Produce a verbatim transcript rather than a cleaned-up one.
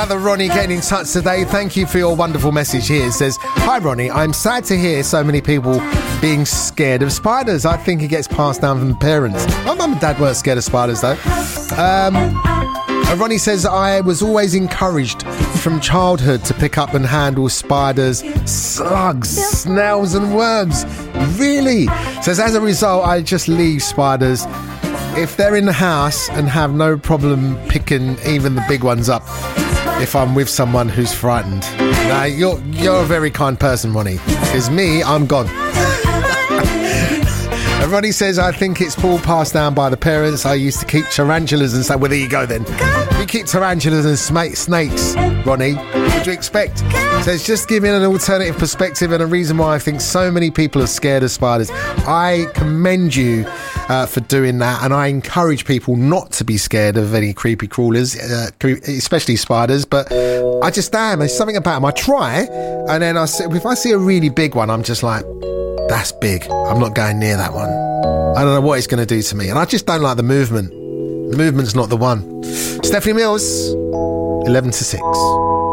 Another Ronnie getting in touch today. Thank you for your wonderful message here. It says, hi Ronnie, I'm sad to hear so many people being scared of spiders. I think it gets passed down from the parents. My mum and dad weren't scared of spiders though. Um, Ronnie says, I was always encouraged from childhood to pick up and handle spiders, slugs, snails and worms. Really? Says, as a result, I just leave spiders if they're in the house and have no problem picking even the big ones up if I'm with someone who's frightened. Now, you're, you're a very kind person, Ronnie. Because me, I'm gone. And Ronnie says, I think it's all passed down by the parents. I used to keep tarantulas and stuff. Well, there you go then. We keep tarantulas and sma- snakes, Ronnie. What do you expect? So it's just giving an alternative perspective and a reason why I think so many people are scared of spiders. I commend you uh, for doing that, and I encourage people not to be scared of any creepy crawlers, uh, cre- especially spiders, but I just am. There's something about them. I try, and then I see, if I see a really big one, I'm just like, that's big. I'm not going near that one. I don't know what it's going to do to me. And I just don't like the movement. The movement's not the one. Stephanie Mills, eleven to six.